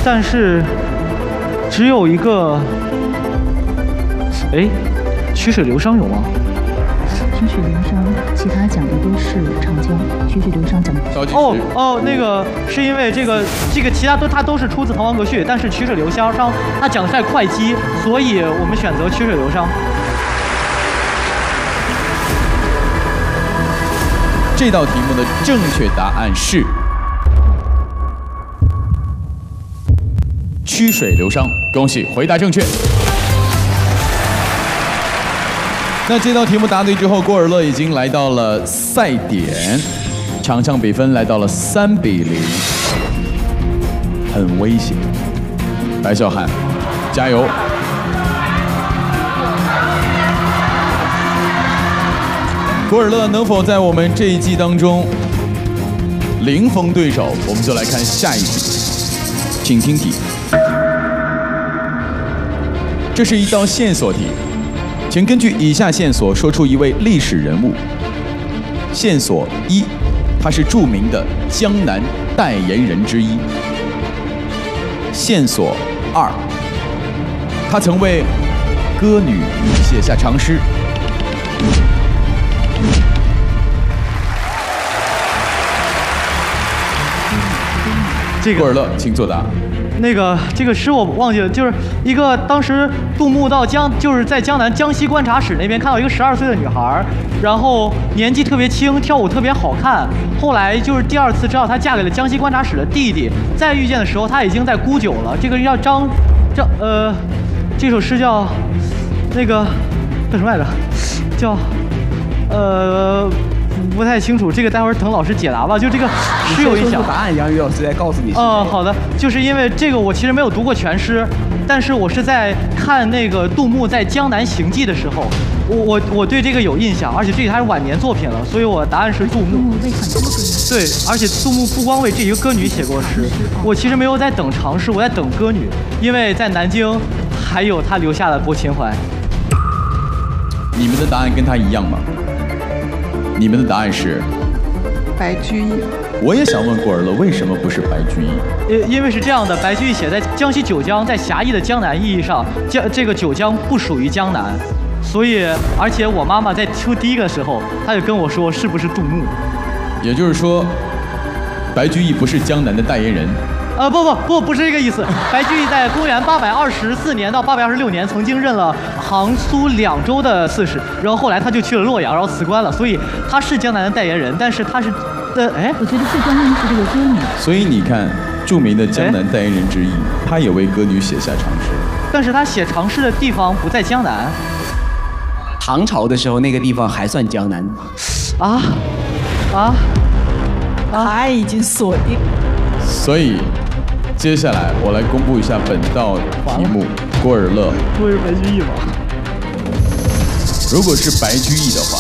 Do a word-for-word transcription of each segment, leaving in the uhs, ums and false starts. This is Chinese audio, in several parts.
但是只有一个，哎，曲水流觞有吗？ 曲水流觞，其他讲的都是长江。曲水流觞讲的。 哦哦，那个是因为这个这个其他都它都是出自《滕王阁序》，但是曲水流觞它讲的是会稽，所以我们选择曲水流觞。 这道题目的正确答案是曲水流觞，恭喜回答正确。那这道题目答对之后，郭尔乐已经来到了赛点，场上比分来到了三比零，很危险。白小汉，加油！郭尔乐能否在我们这一季当中零封对手？我们就来看下一题，请听题。这是一道线索题，请根据以下线索说出一位历史人物。线索一，他是著名的江南代言人之一。线索二，他曾为歌女写下长诗。 这个郭尔乐，请作答。 那个这个诗我忘记了，就是一个当时杜牧到江，就是在江南江西观察使那边看到一个十二岁的女孩，然后年纪特别轻，跳舞特别好看。后来就是第二次知道她嫁给了江西观察使的弟弟，再遇见的时候她已经在沽酒了。这个叫张张呃，这首诗叫那个叫什么来着？叫呃。不太清楚，这个待会儿滕老师解答吧。就这个诗有印象。 答案，杨宇老师来告诉你。 哦、呃，好的，就是因为这个我其实没有读过全诗，但是我是在看那个杜牧在江南行记的时候，我我我对这个有印象，而且这个还是晚年作品了，所以我答案是杜牧。 杜牧为很多个人。 对，而且杜牧不光为这一个歌女写过诗，我其实没有在等长诗，我在等歌女，因为在南京还有他留下的薄情怀。 你们的答案跟他一样吗？你们的答案是白居易。 我也想问郭尔乐，为什么不是白居易？ 因因为是这样的，白居易写在江西九江，在狭义的江南意义上，江这个九江不属于江南，所以而且我妈妈在出第一个的时候，她就跟我说是不是杜牧。 也就是说，白居易不是江南的代言人。 呃不不不不是这个意思。白居易在公元八百二十四年到八百二十六年曾经任了杭苏两州的刺史，然后后来他就去了洛阳，然后辞官了，所以他是江南的代言人，但是他是，呃哎， 我觉得最关键的是这个歌女。 所以你看，著名的江南代言人之一，他也为歌女写下长诗， 但是他写长诗的地方不在江南。 唐朝的时候，那个地方还算江南。 啊啊！ 答案已经锁定。 所以。接下来我来公布一下本道题目，郭尔乐。 不会是白居易吧？ 如果是白居易的话，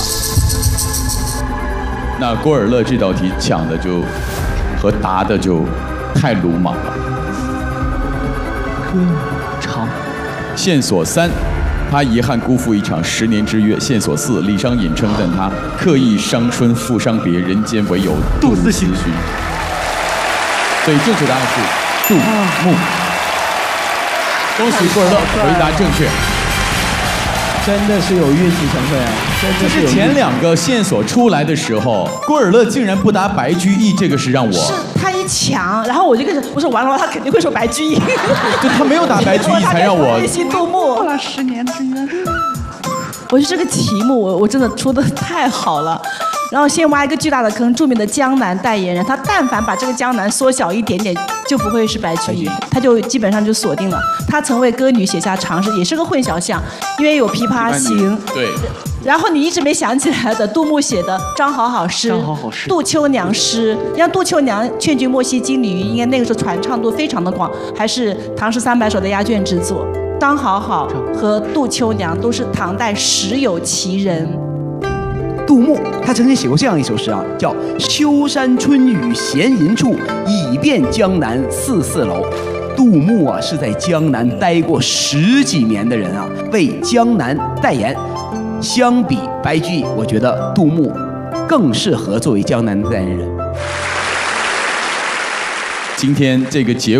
那郭尔乐这道题抢的就和答的就太鲁莽了。 歌女长。 线索三，他遗憾辜负一场十年之约。线索四，李商隐称赞他刻意伤春复伤别，人间唯有杜思寻。所以正确答案是。杜牧，恭喜郭尔乐回答正确， 真的是有运气成分，真的是有。 就是前两个线索出来的时候，郭尔乐竟然不答白居易，这个是让我是他一抢，然后我就开始，我说完了，他肯定会说白居易， 就他没有答白居易，才让我微信杜牧。 过了十年之约， 我觉得这个题目我我真的出的太好了。然后先挖一个巨大的坑，著名的江南代言人，他但凡把这个江南缩小一点点，就不会是白居易，他就基本上就锁定了。他曾为歌女写下长诗，也是个混淆项，因为有《琵琶行》。 对。 然后你一直没想起来的，杜牧写的《张好好诗》， 张好好诗， 杜秋娘诗。像杜秋娘劝君莫惜金缕衣，应该那个时候传唱度非常的广，还是《唐诗三百首》的压卷之作。张好好和杜秋娘都是唐代实有其人。 杜牧他曾经写过这样一首诗啊，叫“秋山春雨闲吟处，已遍江南四四楼”。杜牧啊是在江南待过十几年的人啊，为江南代言。相比白居易，我觉得杜牧更适合作为江南的代言人。 今天这个结果。